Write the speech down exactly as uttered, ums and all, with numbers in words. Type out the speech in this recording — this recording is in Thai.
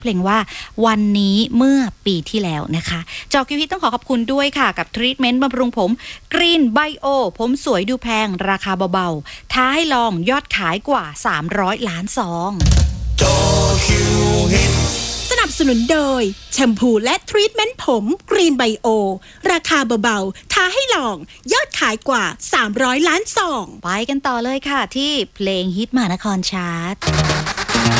เพลงว่าวันนี้เมื่อปีที่แล้วนะคะจอคิวฮิตต้องขอขอบคุณด้วยค่ะกับทรีทเมนต์บำรุงผมกรีนไบโอผมสวยดูแพงราคาเบาๆท้าให้ลองยอดขายกว่าสามร้อยล้านซองจอคิวฮิตสนับสนุนโดยแชมพูและทรีทเมนต์ผมกรีนไบโอราคาเบาๆท้าให้ลองยอดขายกว่าสามร้อยล้านซองไปกันต่อเลยค่ะที่เพลงฮิตมหานครชาร์ต